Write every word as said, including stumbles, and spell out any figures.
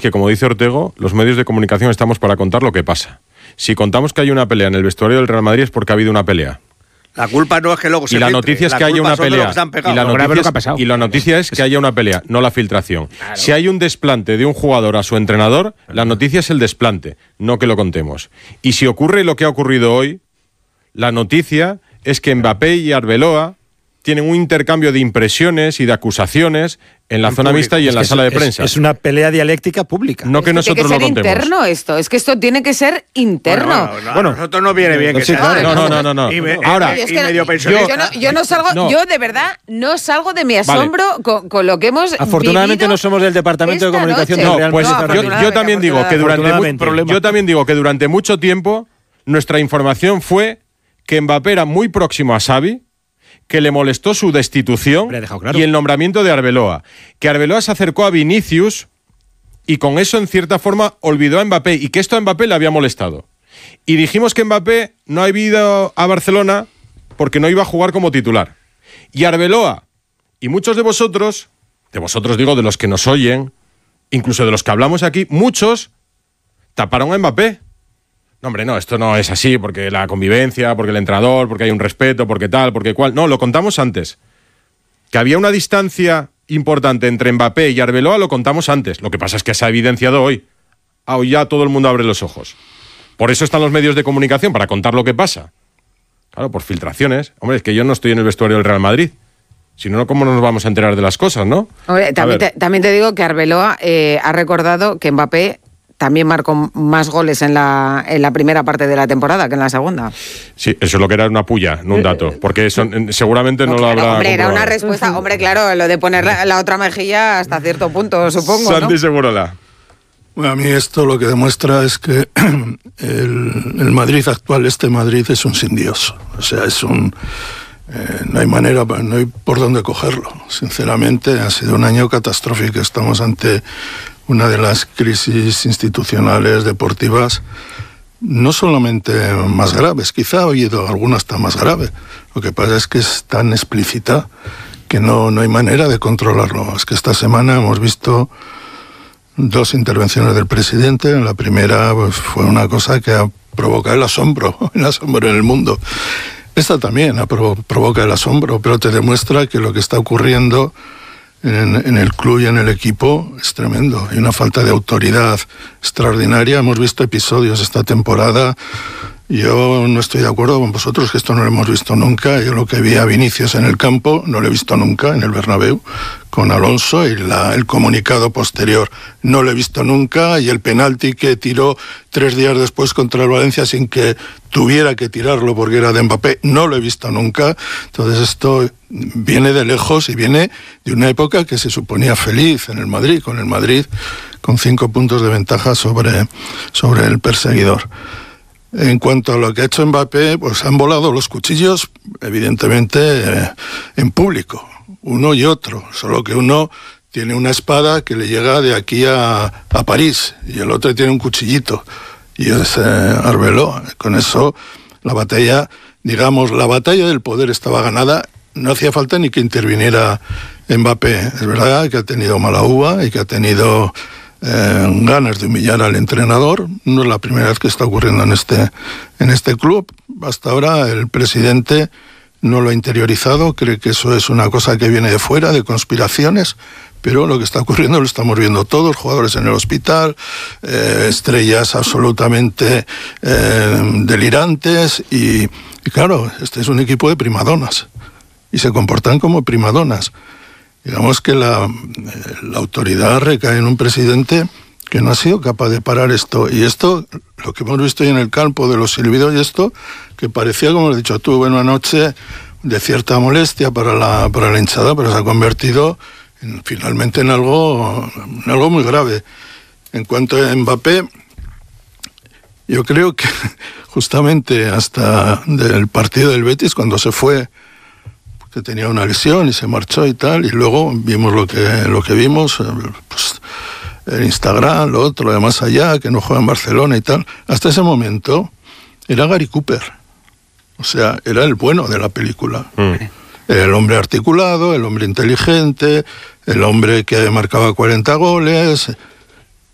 que, como dice Ortego, los medios de comunicación estamos para contar lo que pasa. Si contamos que hay una pelea en el vestuario del Real Madrid es porque ha habido una pelea. La culpa no es que luego se Y la filtre, noticia es la que haya culpa una son de los pelea. que se han pegado. Y la Lo grave noticia es lo que ha es, pasado. y la noticia es que haya una pelea, no la filtración. Claro. Si hay un desplante de un jugador a su entrenador, la noticia es el desplante, no que lo contemos. Y si ocurre lo que ha ocurrido hoy, la noticia es que Mbappé y Arbeloa tienen un intercambio de impresiones y de acusaciones en la En zona público. mixta y en Es la que sala de es- prensa. Es una pelea dialéctica pública. No que Es nosotros tiene lo que ser contemos. interno esto, es que esto tiene que ser interno. Bueno, bueno, Bueno, a nosotros no viene bien que sí, sea. claro. No, no, no, no, no. Y me- Ahora, y Es que medio yo, pensionista. no, yo no salgo, No. yo de verdad no salgo de mi asombro con, con lo que hemos Afortunadamente vivido no somos del Departamento de esta Comunicación noche. del No, Real pues Madrid. yo, yo también digo que durante mu- Afortunadamente. yo también digo que durante mucho tiempo nuestra información fue que Mbappé era muy próximo a Xavi, que le molestó su destitución Hombre, ha dejado claro. y el nombramiento de Arbeloa, que Arbeloa se acercó a Vinicius y con eso en cierta forma olvidó a Mbappé y que esto a Mbappé le había molestado. Y dijimos que Mbappé no ha ido a Barcelona porque no iba a jugar como titular. Y Arbeloa y muchos de vosotros, de vosotros digo, de los que nos oyen, incluso de los que hablamos aquí, muchos taparon a Mbappé. No, hombre, no, esto no es así, porque la convivencia, porque el entrenador, porque hay un respeto, porque tal, porque cual. No, lo contamos antes. Que había una distancia importante entre Mbappé y Arbeloa, lo contamos antes. Lo que pasa es que se ha evidenciado hoy. Ah, hoy ya todo el mundo abre los ojos. Por eso están los medios de comunicación, para contar lo que pasa. Claro, por filtraciones. Hombre, es que yo no estoy en el vestuario del Real Madrid. Si no, ¿cómo nos vamos a enterar de las cosas, no? Hombre, A también, ver. te, también te digo que Arbeloa eh, ha recordado que Mbappé también marcó más goles en la, en la primera parte de la temporada que en la segunda. Sí, eso es lo que era una puya, no un dato. Porque eso eh, seguramente no, No, lo claro, habrá hombre, era una comprobado. respuesta. Hombre, claro, lo de poner la, la otra mejilla hasta cierto punto, supongo, ¿no? Santi Segurola. Bueno, a mí esto lo que demuestra es que el, el Madrid actual, este Madrid, es un sin Dios. O sea, es un... Eh, no hay manera, no hay por dónde cogerlo. Sinceramente, ha sido un año catastrófico. Estamos ante una de las crisis institucionales deportivas no solamente más graves, quizá ha habido alguna hasta más grave. Lo que pasa es que es tan explícita que no, no hay manera de controlarlo. Es que esta semana hemos visto dos intervenciones del presidente. La primera pues, fue una cosa que ha provocado el asombro, el asombro en el mundo. Esta también ha provo- provoca el asombro, pero te demuestra que lo que está ocurriendo en, en el club y en el equipo es tremendo. Hay una falta de autoridad extraordinaria. Hemos visto episodios esta temporada. Yo no estoy de acuerdo con vosotros, que esto no lo hemos visto nunca. Yo lo que vi a Vinicius en el campo no lo he visto nunca en el Bernabéu con Alonso, y la, el comunicado posterior no lo he visto nunca, y el penalti que tiró tres días después contra el Valencia sin que tuviera que tirarlo porque era de Mbappé, no lo he visto nunca. Entonces esto viene de lejos y viene de una época que se suponía feliz en el Madrid, con el Madrid con cinco puntos de ventaja sobre, sobre el perseguidor. En cuanto a lo que ha hecho Mbappé, pues han volado los cuchillos, evidentemente, eh, en público, uno y otro, solo que uno tiene una espada que le llega de aquí a, a París, y el otro tiene un cuchillito, y es eh, Arbeloa. Con eso la batalla, digamos, la batalla del poder estaba ganada, no hacía falta ni que interviniera Mbappé. Es verdad que ha tenido mala uva y que ha tenido Eh, ganas de humillar al entrenador. No es la primera vez que está ocurriendo en este, en este club. Hasta ahora el presidente no lo ha interiorizado, cree que eso es una cosa que viene de fuera, de conspiraciones, pero lo que está ocurriendo lo estamos viendo todos, jugadores en el hospital, eh, estrellas absolutamente eh, delirantes, y, y claro, este es un equipo de primadonas, y se comportan como primadonas. Digamos que la, la autoridad recae en un presidente que no ha sido capaz de parar esto. Y esto, lo que hemos visto hoy en el campo de los silbidos y esto, que parecía, como has dicho tú, una noche de cierta molestia para la, para la hinchada, pero se ha convertido en, finalmente en algo, en algo muy grave. En cuanto a Mbappé, yo creo que justamente hasta del partido del Betis, cuando se fue, que tenía una lesión y se marchó y tal, y luego vimos lo que lo que vimos, pues, el Instagram, lo otro, de más allá, que no juega en Barcelona y tal. Hasta ese momento era Gary Cooper, o sea, era el bueno de la película. Mm. El hombre articulado, el hombre inteligente, el hombre que marcaba cuarenta goles,